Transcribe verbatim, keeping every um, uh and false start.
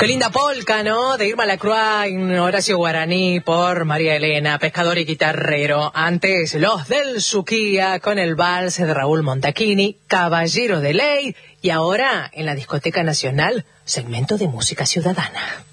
Qué linda polca, ¿no? De Irma Lacroix, en Horacio Guaraní, por María Elena, pescador y guitarrero. Antes, Los del Suquía, con el vals de Raúl Montachini, Caballero de Ley. Y ahora, en la Discoteca Nacional, segmento de música ciudadana.